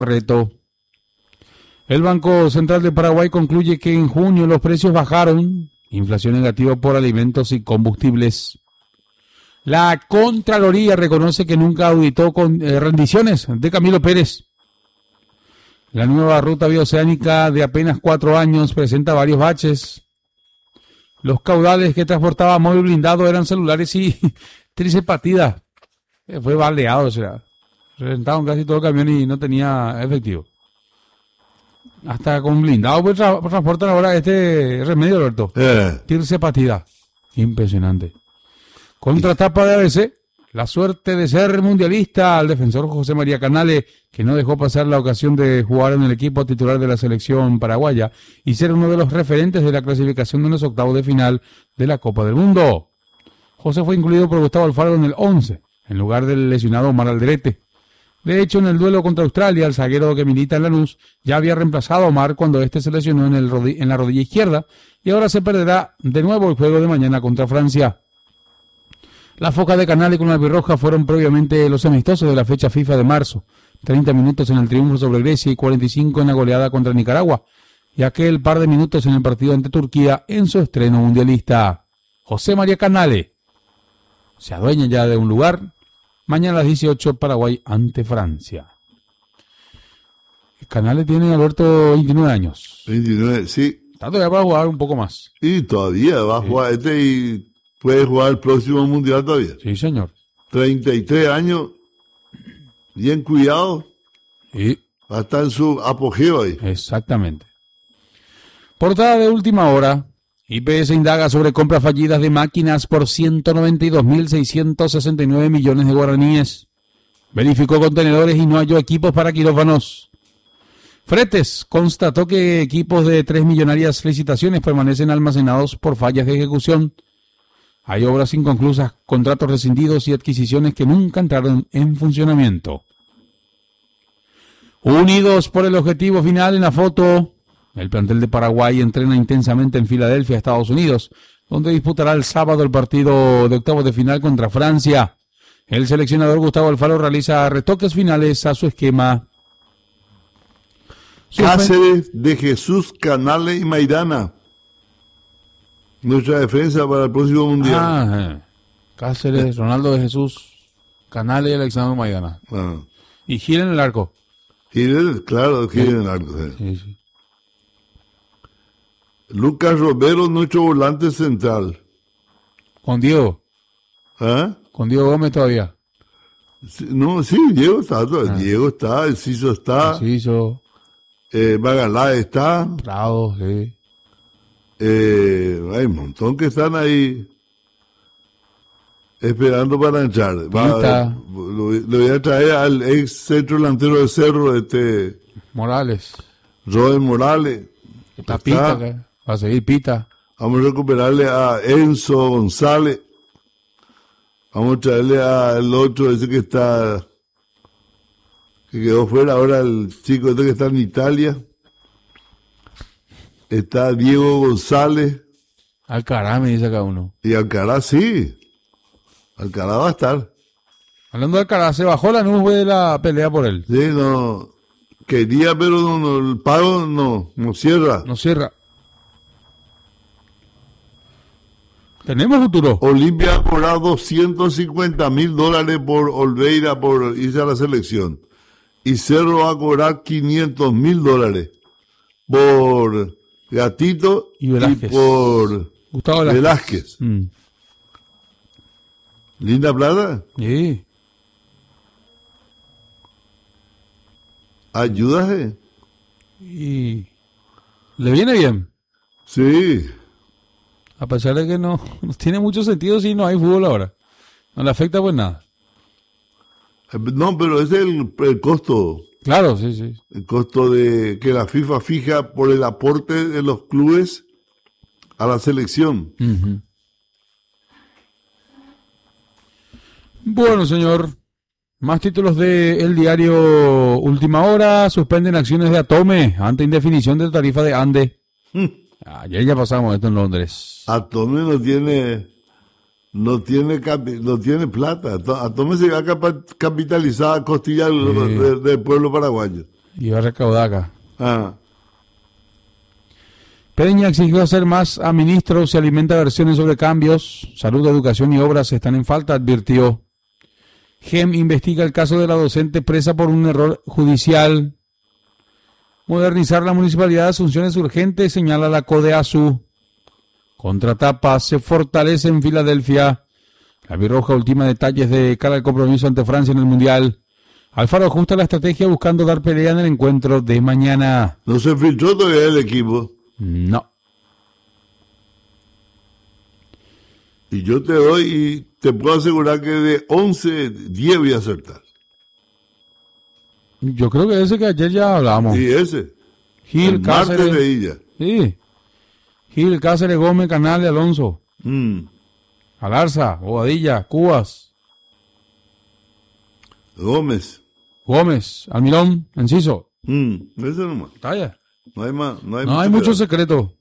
reto. El Banco Central de Paraguay concluye que en junio los precios bajaron, inflación negativa por alimentos y combustibles. La Contraloría reconoce que nunca auditó con rendiciones de Camilo Pérez. La nueva ruta bioceánica de apenas 4 años presenta varios baches. Los caudales que transportaba móvil blindado eran celulares y tricepatida. Fue baleado, o sea, reventaron casi todo el camión y no tenía efectivo. Hasta con blindado pues transportan ahora este remedio, Alberto. Tricepatida. Impresionante. Contratapa de ABC, la suerte de ser mundialista al defensor José María Canale, que no dejó pasar la ocasión de jugar en el equipo titular de la selección paraguaya y ser uno de los referentes de la clasificación de los octavos de final de la Copa del Mundo. José fue incluido por Gustavo Alfaro en el 11, en lugar del lesionado Omar Alderete. De hecho, en el duelo contra Australia, el zaguero que milita en Lanús ya había reemplazado a Omar cuando este se lesionó en la rodilla izquierda y ahora se perderá de nuevo el juego de mañana contra Francia. Las focas de Canale con la albirroja fueron previamente los amistosos de la fecha FIFA de marzo. 30 minutos en el triunfo sobre Grecia y 45 en la goleada contra Nicaragua. Y aquel par de minutos en el partido ante Turquía en su estreno mundialista. José María Canale se adueña ya de un lugar. Mañana a las 18 Paraguay ante Francia. Canale tiene, Alberto, 29 años. 29, sí. Está todavía para jugar un poco más. Y todavía va a jugar y puede jugar el próximo mundial todavía. Sí, señor. 33 años, bien cuidado. Sí. Va a estar en su apogeo ahí. Exactamente. Portada de última hora. IPS indaga sobre compras fallidas de máquinas por 192.669 millones de guaraníes. Verificó contenedores y no halló equipos para quirófanos. Fretes constató que equipos de 3 millonarias licitaciones permanecen almacenados por fallas de ejecución. Hay obras inconclusas, contratos rescindidos y adquisiciones que nunca entraron en funcionamiento. Unidos por el objetivo final en la foto, el plantel de Paraguay entrena intensamente en Filadelfia, Estados Unidos, donde disputará el sábado el partido de octavos de final contra Francia. El seleccionador Gustavo Alfaro realiza retoques finales a su esquema. Cáceres, de Jesús, Canale y Maidana. Nuestra defensa para el próximo mundial. Cáceres, Ronaldo de Jesús, Canale y Alexander Maidana. Y Gil en el arco. Gil, claro, Gil en el arco. Sí. Lucas Romero, nuestro volante central. Con Diego. Con Diego Gómez todavía. No, sí, Diego está. Diego está, el Ciso está. Bagalá está. Prado, sí. Hay un montón que están ahí esperando para entrar. Le voy a traer al ex centro delantero de Cerro, Morales. Roel Morales. Está Pita, va a seguir Pita. Vamos a recuperarle a Enzo González. Vamos a traerle al otro, ese que quedó fuera ahora, el chico este que está en Italia. Está Diego González. Alcaraz, me dice acá uno. Y Alcaraz, sí. Alcaraz va a estar. Hablando de Alcaraz, se bajó la nube de la pelea por él. Sí, no. Quería, pero no, el pago no cierra. No cierra. ¿Tenemos futuro? Olimpia ha cobrado $250,000 por Olveira por irse a la selección. Y Cerro va a cobrar $500,000 por Gatito y por Gustavo Velázquez. ¿Linda plata? Sí. Ayúdase. Y le viene bien. Sí. A pesar de que no tiene mucho sentido si no hay fútbol ahora. No le afecta pues nada. No, pero ese es el costo. Claro, sí. El costo de que la FIFA fija por el aporte de los clubes a la selección. Uh-huh. Bueno, señor. Más títulos de el diario Última Hora. Suspenden acciones de Atome ante indefinición de tarifa de Ande. Ayer ya pasamos esto en Londres. Atome no tiene plata. Atome se va a capitalizar a costillas del pueblo paraguayo. Iba a recaudar acá. Ah, Peña exigió hacer más a ministros, se alimenta versiones sobre cambios. Salud, educación y obras están en falta, advirtió. GEM investiga el caso de la docente presa por un error judicial. Modernizar la municipalidad de Asunción es urgente, señala la CODEASU. Contratapa se fortalece en Filadelfia. La Birroja ultima detalles de cara al compromiso ante Francia en el Mundial. Alfaro ajusta la estrategia buscando dar pelea en el encuentro de mañana. no se filtró todavía el equipo. No. Y yo te doy y te puedo asegurar que de 11, 10 voy a acertar. Yo creo que ese que ayer ya hablamos. Y ese. Gil, el martes Cáceres. leí ya. Sí. Gil, Cáceres, Gómez, Canales, Alonso. Alarza, Bobadilla, Cubas, Gómez. Gómez, Almirón, Enciso. Ese nomás. Talla. No hay más. No hay, No hay mucho secreto.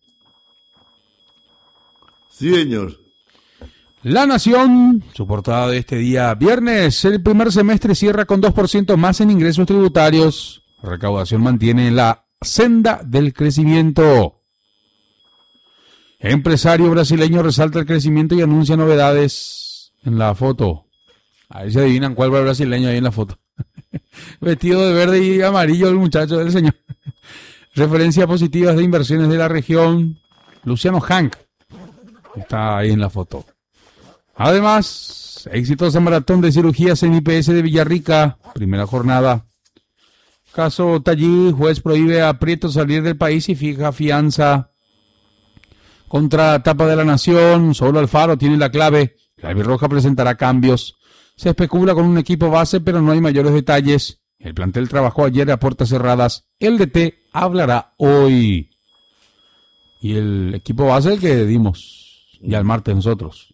Sí, señor. La Nación, su portada de este día viernes, el primer semestre cierra con 2% más en ingresos tributarios. La recaudación mantiene la senda del crecimiento. Empresario brasileño resalta el crecimiento y anuncia novedades en la foto. A ver si adivinan cuál va el brasileño ahí en la foto. Vestido de verde y amarillo el muchacho del señor. Referencias positivas de inversiones de la región. Luciano Hank está ahí en la foto. Además, exitosa maratón de cirugías en IPS de Villarrica, primera jornada. Caso Tallí, juez prohíbe a Prieto salir del país y fija fianza. Contratapa de la Nación, solo Alfaro tiene la clave. La Albirroja presentará cambios. Se especula con un equipo base, pero no hay mayores detalles. El plantel trabajó ayer a puertas cerradas. El DT hablará hoy. Y el equipo base el que dimos ya el martes nosotros.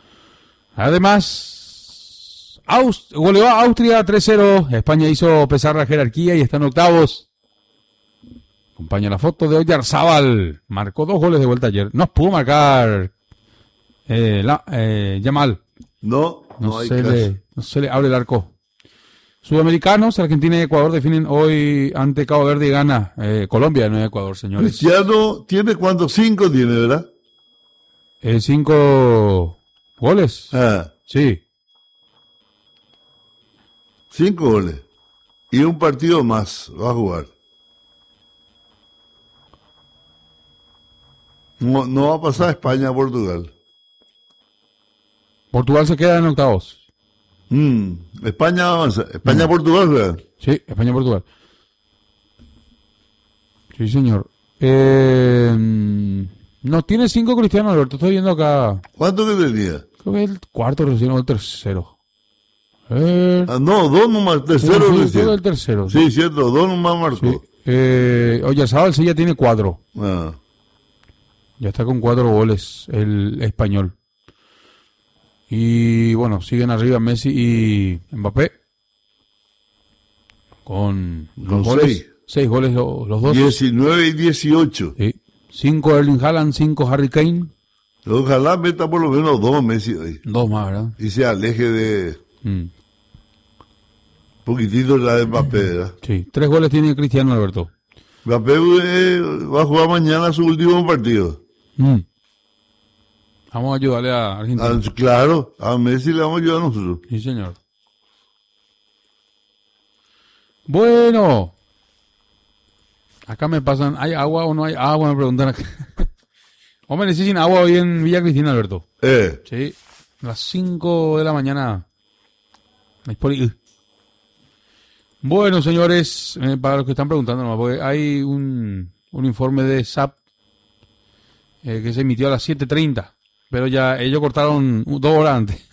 Además, goleó a Austria 3-0. España hizo pesar la jerarquía y está en octavos. Acompaña la foto de Oyarzábal. Marcó 2 goles de vuelta ayer. No pudo marcar Yamal. No hay caso. No se le abre el arco. Sudamericanos, Argentina y Ecuador definen hoy ante Cabo Verde y gana. Colombia, no Ecuador, señores. Cristiano tiene cuántos, 5 tiene, ¿verdad? 5 goles. Sí. 5 goles. Y un partido más va a jugar. No va a pasar España a Portugal. Portugal se queda en octavos. España avanza. España-Portugal, ¿verdad? Sí, España-Portugal. Sí, señor. No tiene 5 Cristiano, Alberto. Estoy viendo acá. ¿Cuánto que tenía? Creo que es el cuarto recién o el tercero. No, 2 nomás. Tercero sí, recién. creo que el tercero. Sí, cierto. 2 nomás marcó. Sí. Oyarzábal sí ya tiene 4. Ya está con 4 goles el español. Y bueno, siguen arriba Messi y Mbappé. Con los goles. 6 goles los dos. 19 y 18. Sí. 5 Erling Haaland, 5 Harry Kane. Ojalá meta por lo menos 2 Messi ahí. 2 más, ¿verdad? Y se aleje de... poquitito la de Mbappé, ¿verdad? Sí. 3 goles tiene Cristiano, Alberto. Mbappé va a jugar mañana su último partido. Vamos a ayudarle a Argentina. Claro, a Messi le vamos a ayudar a nosotros. Sí, señor. Bueno. Acá me pasan, ¿hay agua o no hay agua? Me preguntan acá. Hombre, necesitan agua hoy en Villa Cristina, Alberto. Sí, a las 5 de la mañana. Bueno, señores, para los que están preguntando nomás, porque hay un informe de SAP que se emitió a las 7:30. Pero ya ellos cortaron 2 horas antes.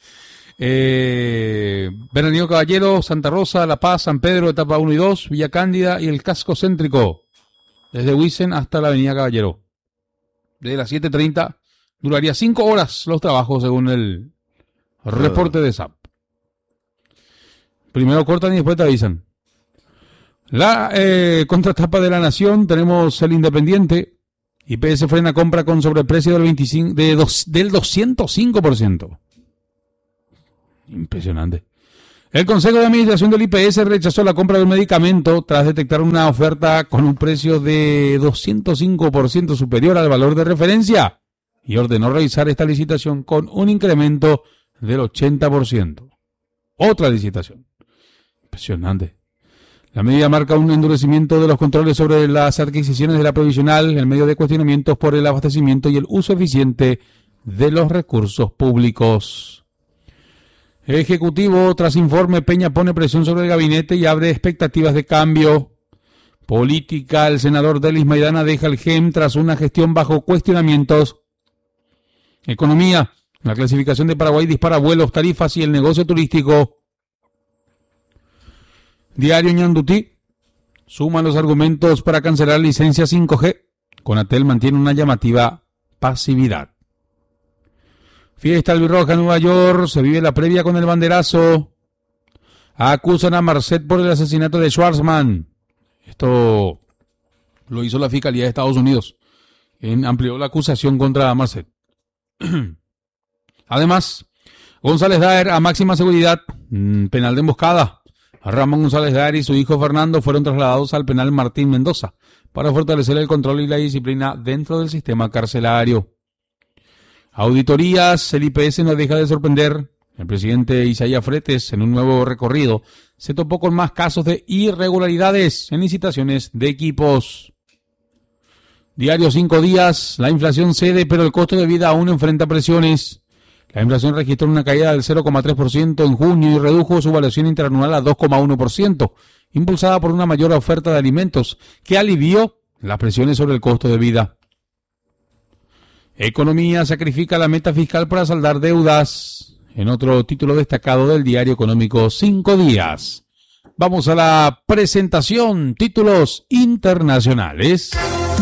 Bernardino Caballero, Santa Rosa, La Paz, San Pedro, etapa 1 y 2, Villa Cándida y el casco céntrico. Desde Huisen hasta la avenida Caballero. Desde las 7:30 duraría 5 horas los trabajos según el reporte de SAP. Primero cortan y después te avisan. La contratapa de la Nación, tenemos el Independiente. IPS frena compra con sobreprecio del 205%. Impresionante. El Consejo de Administración del IPS rechazó la compra de un medicamento tras detectar una oferta con un precio de 205% superior al valor de referencia y ordenó revisar esta licitación con un incremento del 80%. Otra licitación. Impresionante. La medida marca un endurecimiento de los controles sobre las adquisiciones de la provisional en medio de cuestionamientos por el abastecimiento y el uso eficiente de los recursos públicos. Ejecutivo, tras informe, Peña pone presión sobre el gabinete y abre expectativas de cambio. Política, el senador Delis Maidana deja el GEM tras una gestión bajo cuestionamientos. Economía, la clasificación de Paraguay dispara vuelos, tarifas y el negocio turístico. Diario Ñandutí, suman los argumentos para cancelar licencia 5G. Conatel mantiene una llamativa pasividad. Fiesta albirroja en Nueva York, se vive la previa con el banderazo. Acusan a Marcet por el asesinato de Schwarzman. Esto lo hizo la Fiscalía de Estados Unidos. Amplió la acusación contra Marcet. Además, González Daer a máxima seguridad, penal de emboscada. Ramón González Daer y su hijo Fernando fueron trasladados al penal Martín Mendoza para fortalecer el control y la disciplina dentro del sistema carcelario. Auditorías, el IPS no deja de sorprender. El presidente Isaías Fretes, en un nuevo recorrido, se topó con más casos de irregularidades en licitaciones de equipos. Diario 5 días, la inflación cede, pero el costo de vida aún enfrenta presiones. La inflación registró una caída del 0,3% en junio y redujo su variación interanual a 2,1%, impulsada por una mayor oferta de alimentos, que alivió las presiones sobre el costo de vida. Economía sacrifica la meta fiscal para saldar deudas. En otro título destacado del diario económico 5 días. Vamos a la presentación, títulos internacionales.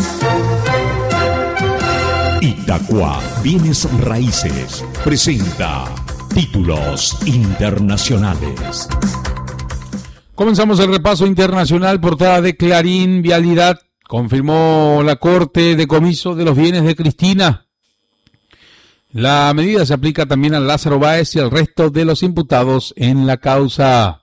Itaqua Bienes Raíces presenta títulos internacionales. Comenzamos el repaso internacional. Portada de Clarín. Vialidad confirmó la Corte decomiso de los bienes de Cristina. La medida se aplica también a Lázaro Báez y al resto de los imputados en la causa.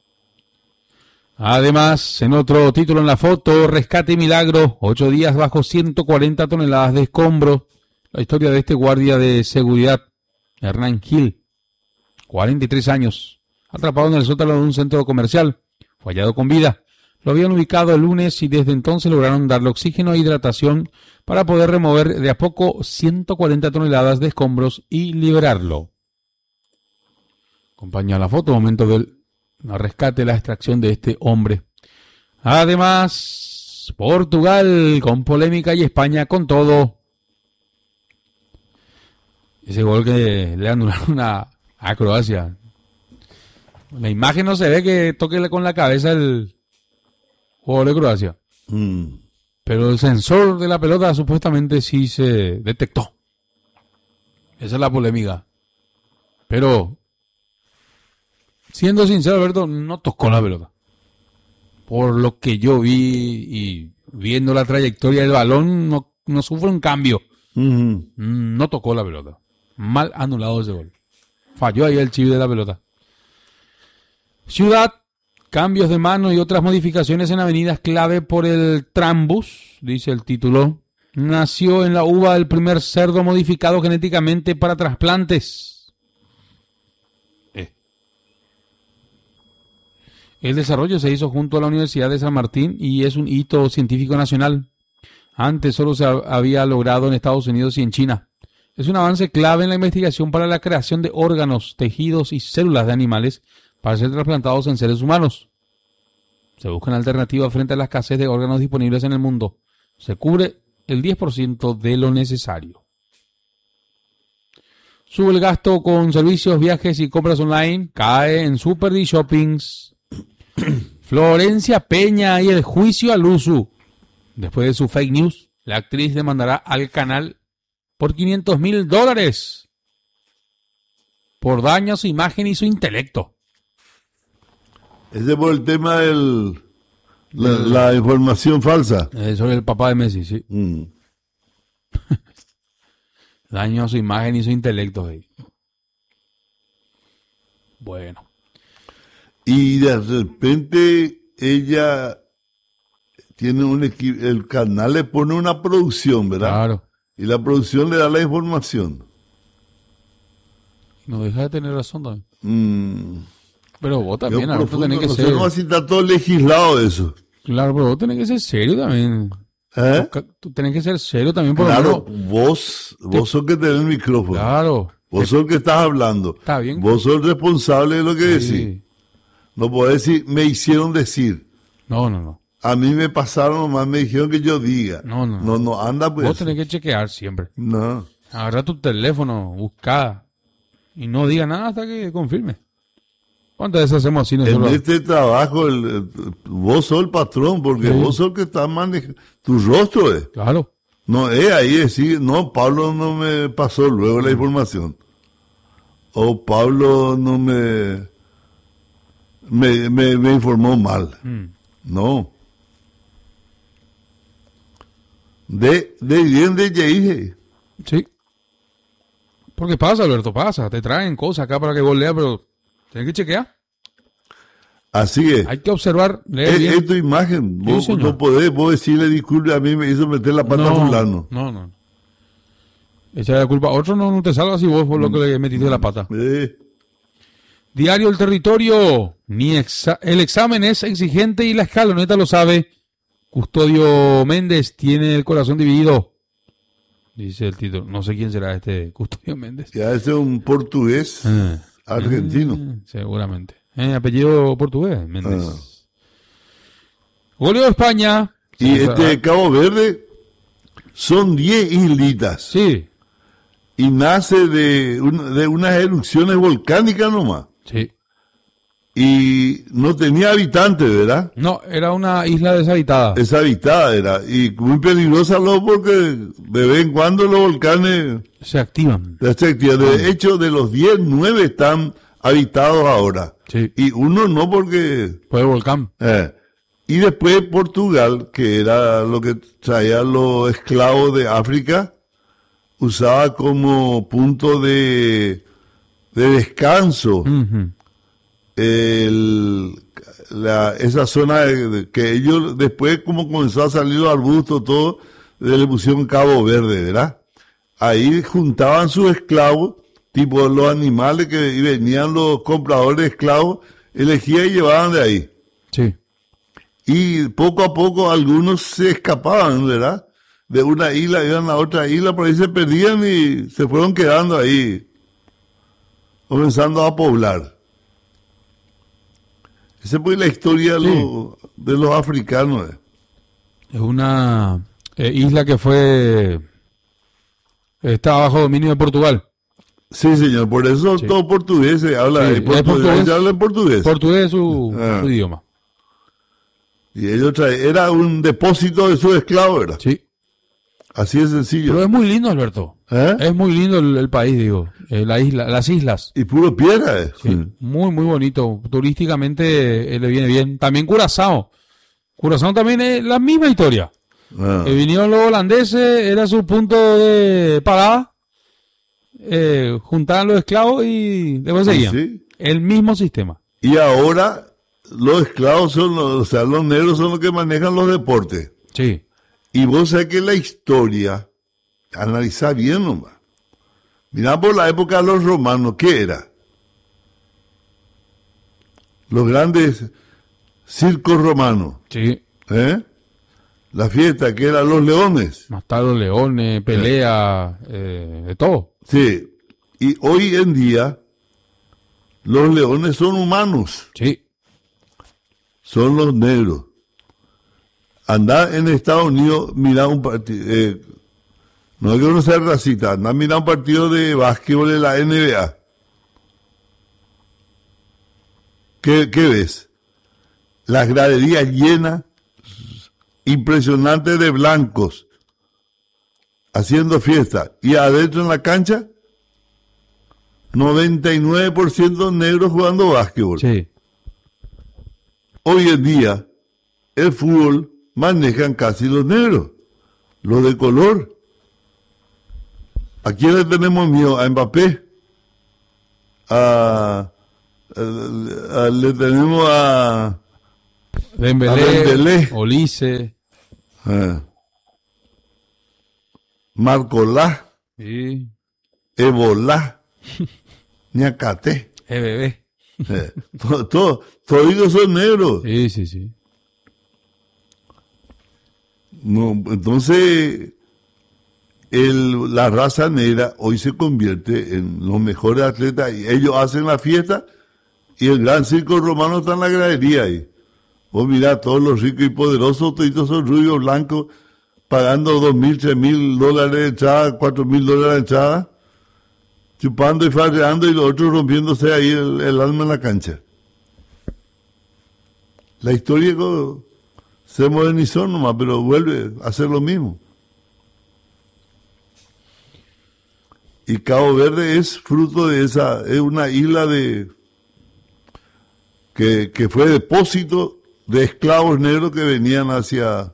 Además, en otro título en la foto, rescate y milagro, 8 días bajo 140 toneladas de escombros. La historia de este guardia de seguridad, Hernán Gil, 43 años, atrapado en el sótano de un centro comercial, fue hallado con vida. Lo habían ubicado el lunes y desde entonces lograron darle oxígeno e hidratación para poder remover de a poco 140 toneladas de escombros y liberarlo. Acompaña la foto, momento del rescate, la extracción de este hombre. Además, Portugal con polémica y España con todo. Ese gol que le anularon a Croacia. En la imagen no se ve que toque con la cabeza el jugador de Croacia. Pero el sensor de la pelota supuestamente sí se detectó. Esa es la polémica. Pero, siendo sincero, Alberto, no tocó la pelota. Por lo que yo vi y viendo la trayectoria del balón, no sufre un cambio. No tocó la pelota. Mal anulado ese gol. Falló ahí el chip de la pelota. Ciudad. Cambios de mano y otras modificaciones en avenidas clave por el Trambus, dice el título. Nació en la uva el primer cerdo modificado genéticamente para trasplantes. El desarrollo se hizo junto a la Universidad de San Martín y es un hito científico nacional. Antes solo se había logrado en Estados Unidos y en China. Es un avance clave en la investigación para la creación de órganos, tejidos y células de animales para ser trasplantados en seres humanos. Se buscan alternativas frente a la escasez de órganos disponibles en el mundo. Se cubre el 10% de lo necesario. Sube el gasto con servicios, viajes y compras online. Cae en super y shoppings. Florencia Peña y el juicio a Luzu. Después de su fake news, la actriz demandará al canal por $500,000 por daño a su imagen y su intelecto. Ese por el tema de la información falsa. Sobre el papá de Messi, sí. Daño a su imagen y su intelecto. Bueno. Y de repente ella tiene un equipo, el canal le pone una producción, ¿verdad? Claro. Y la producción le da la información. No deja de tener razón también. Mm, Pero vos también, yo Alberto, tenés que no sé ser... cómo así está todo legislado eso. Claro, pero vos tenés que ser serio también. ¿Eh? Tú tenés que ser serio también por lo Claro, menos. vos sos que tenés el micrófono. Claro. Vos sos el que estás hablando. Está bien. Vos sos el responsable de lo que decís. Sí. No podés decir, me hicieron decir. No. A mí me pasaron nomás, me dijeron que yo diga. No, anda pues. Vos tenés que chequear siempre. No. Agarra tu teléfono, busca y no diga nada hasta que confirme. ¿Cuántas veces hacemos así En nosotros? este trabajo, vos sos el patrón, porque Sí. vos sos el que está manejando. Tu rostro es. Claro. No es ahí decir, no, Pablo no me pasó luego la información. O Pablo no me informó mal. No. De bien de dije. Sí. Porque pasa, Alberto, pasa. Te traen cosas acá para que vos leas, pero tenés que chequear. Así es. Hay que observar, leer bien. Es tu imagen. Vos señor. no podés vos decirle disculpe, a mí me hizo meter la pata a fulano. No. Echarle la culpa a otro no te salva si vos por lo que le metiste la pata. Diario El Territorio. El examen es exigente y la escaloneta lo sabe. Custodio Méndez tiene el corazón dividido. Dice el título. No sé quién será este Custodio Méndez. Ya ese es un portugués argentino. Seguramente. Apellido portugués, Méndez. Goleó España. Y Cabo Verde son 10 islitas. Sí. Y nace de unas erupciones volcánicas nomás. Sí. Y no tenía habitantes, ¿verdad? No, era una isla deshabitada. Deshabitada era. Y muy peligrosa porque de vez en cuando los volcanes Se activan. se activan. De hecho, de los 10, 9 están habitados ahora. Sí. Y uno no porque... Fue el volcán. Y después Portugal, que era lo que traían los esclavos de África, usaba como punto de descanso Ujú. esa zona que ellos después, como comenzó a salir los arbustos, todo, le pusieron Cabo Verde, ¿verdad? Ahí juntaban sus esclavos, tipo los animales que venían los compradores de esclavos, elegían y llevaban de ahí. Sí. Y poco a poco algunos se escapaban, ¿verdad? De una isla iban a otra isla, por ahí se perdían y se fueron quedando ahí, comenzando a poblar. Esa fue la historia de los africanos. Es una isla que está bajo dominio de Portugal. Sí, señor, por eso todo portugués se habla Sí, ahí. Ellos hablan portugués. Portugués es su idioma. Y ellos era un depósito de sus esclavos, ¿verdad? Sí. Así de sencillo. Pero es muy lindo, Alberto. Es muy lindo el país, digo. Las islas. Y puro piedra, Sí. Muy, muy bonito. Turísticamente le viene bien. También Curazao. Curazao también es la misma historia. Vinieron los holandeses, era su punto de parada. Juntaban los esclavos y después seguían. Sí. El mismo sistema. Y ahora los esclavos son, los negros son los que manejan los deportes. Sí. Y vos sabés que la historia, analizá bien nomás. Mirá por la época de los romanos, ¿qué era? Los grandes circos romanos. Sí. La fiesta, que eran los leones. Matar los leones, pelea, de todo. Sí. Y hoy en día, los leones son humanos. Sí. Son los negros. Andá en Estados Unidos, mirá un partido, no es que uno sea racista, andá mirá un partido de básquetbol de la NBA. ¿Qué ves? Las graderías llenas, impresionantes de blancos, haciendo fiesta. Y adentro en la cancha, 99% negros jugando básquetbol. Sí. Hoy en día, el fútbol manejan casi los negros, los de color. ¿A quién le tenemos miedo? A Mbappé, a Le tenemos a Dembélé, Olise, Marcolá, sí, Ebolá, Ñacate. bebé. Todos son negros. Sí. No, entonces, la raza negra hoy se convierte en los mejores atletas y ellos hacen la fiesta y el gran circo romano está en la gradería ahí. Vos mirá, todos los ricos y poderosos, todos son rubios, blancos, pagando $2,000, $3,000 de entrada, $4,000 de entrada, chupando y farreando y los otros rompiéndose ahí el alma en la cancha. La historia se modernizó nomás, pero vuelve a hacer lo mismo. Y Cabo Verde es fruto de es una isla que fue depósito de esclavos negros que venían hacia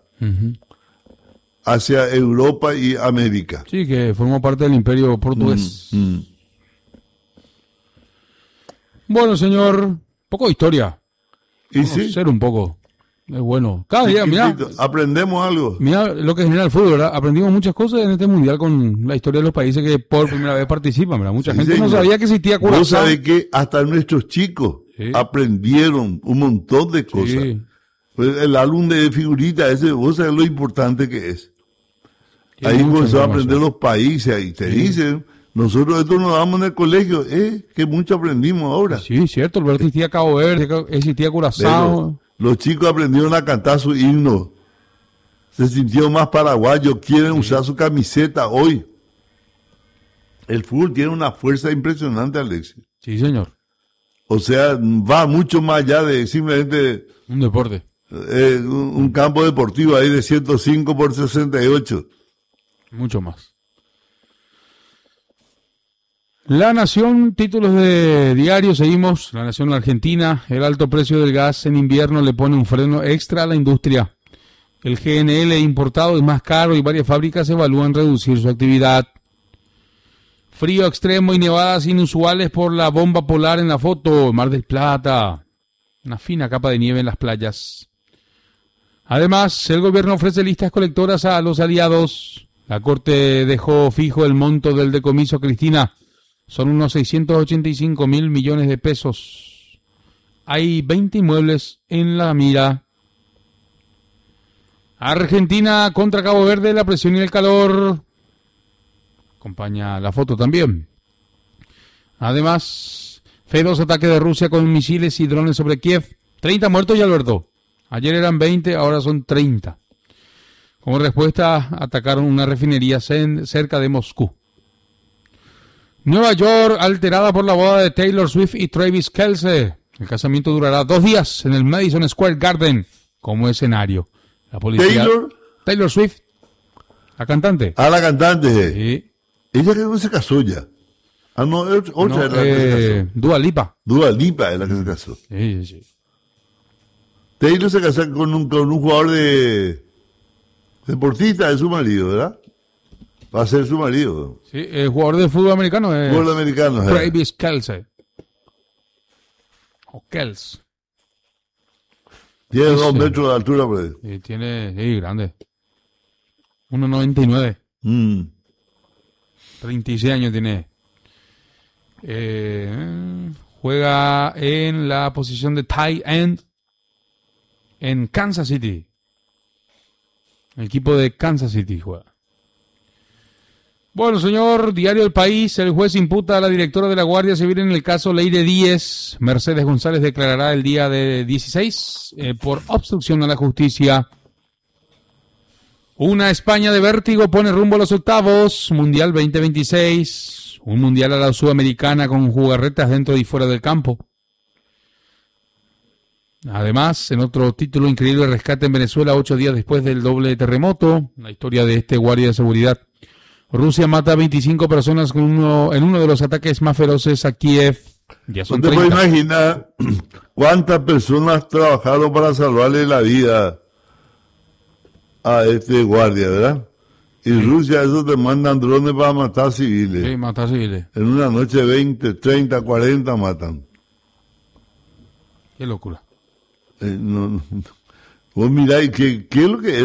Europa y América. Sí, que formó parte del imperio portugués. Bueno, señor, poco de historia. Y sí. Ser un poco. Es bueno. Cada día, mira. Aprendemos algo. Mira lo que genera el fútbol, ¿verdad? Aprendimos muchas cosas en este mundial con la historia de los países que por primera vez participan, ¿verdad? Mucha gente no sabía que existía Curazao. Vos sabés que hasta nuestros chicos aprendieron un montón de cosas. Sí. Pues el álbum de figuritas ese, vos sabés lo importante que es. Ahí comenzó a aprender los países, ahí te dicen, nosotros esto nos damos en el colegio, que mucho aprendimos ahora. Sí, cierto, existía Cabo Verde, existía Curazao. Los chicos aprendieron a cantar su himno, se sintieron más paraguayos, quieren usar su camiseta hoy. El fútbol tiene una fuerza impresionante, Alexis. Sí, señor. O sea, va mucho más allá de simplemente un deporte. Un campo deportivo ahí de 105 por 68. Mucho más. La Nación, títulos de diario, seguimos. La Nación Argentina, el alto precio del gas en invierno le pone un freno extra a la industria. El GNL importado es más caro y varias fábricas evalúan reducir su actividad. Frío extremo y nevadas inusuales por la bomba polar en la foto. Mar del Plata. Una fina capa de nieve en las playas. Además, el gobierno ofrece listas colectoras a los aliados. La Corte dejó fijo el monto del decomiso, Cristina. Son unos 685.000 millones de pesos. Hay 20 inmuebles en la mira. Argentina contra Cabo Verde, la presión y el calor. Acompaña la foto también. Además, feroz ataque de Rusia con misiles y drones sobre Kiev. 30 muertos, y Alberto. Ayer eran 20, ahora son 30. Como respuesta, atacaron una refinería cerca de Moscú. Nueva York alterada por la boda de Taylor Swift y Travis Kelce. El casamiento durará 2 días en el Madison Square Garden como escenario. La policía... Taylor Swift, la cantante. Ah, la cantante. Sí. Ella creo que se casó ya. Ah, no, otra es la que se casó. Dua Lipa. Dua Lipa es la que se casó. Sí. Taylor se casó con un jugador deportista de su marido, ¿verdad? Va a ser su marido. Sí, el jugador de fútbol americano es... Fútbol americano. Travis Kelce. O Kels. Tiene 2 metros de altura por ahí. Sí, tiene... grande. 1.99. 36 años tiene. Juega en la posición de tight end en Kansas City. El equipo de Kansas City juega. Bueno, señor, Diario del País, el juez imputa a la directora de la Guardia Civil en el caso Leire Díez. Mercedes González declarará el día de 16 por obstrucción a la justicia. Una España de vértigo pone rumbo a los octavos, Mundial 2026. Un Mundial a la Sudamericana con jugarretas dentro y fuera del campo. Además, en otro título, increíble rescate en Venezuela 8 días después del doble terremoto. La historia de este guardia de seguridad. Rusia mata a 25 personas en uno de los ataques más feroces a Kiev. Ya son 30. ¿No te puedes imaginar cuántas personas trabajaron para salvarle la vida a este guardia, verdad? Y Rusia, eso te mandan drones para matar civiles. Sí, matar civiles. En una noche 20, 30, 40 matan. Qué locura. No, vos mirá, ¿qué es lo que es?